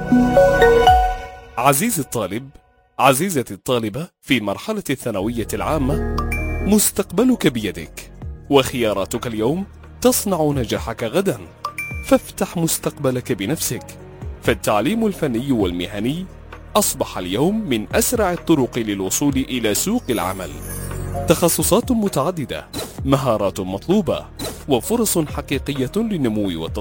عزيزي الطالب، عزيزتي الطالبة في مرحلة الثانوية العامة، مستقبلك بيدك، وخياراتك اليوم تصنع نجاحك غدا. فافتح مستقبلك بنفسك، فالتعليم الفني والمهني أصبح اليوم من أسرع الطرق للوصول إلى سوق العمل. تخصصات متعددة، مهارات مطلوبة، وفرص حقيقية للنمو والتطور.